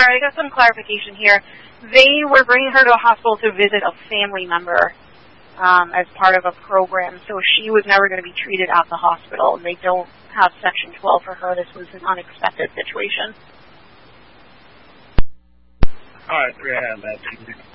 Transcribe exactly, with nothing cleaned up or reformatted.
sorry, I got some clarification here. They were bringing her to a hospital to visit a family member um, as part of a program, so she was never going to be treated at the hospital. They don't have Section twelve for her. This was an unexpected situation. All right, three I have that.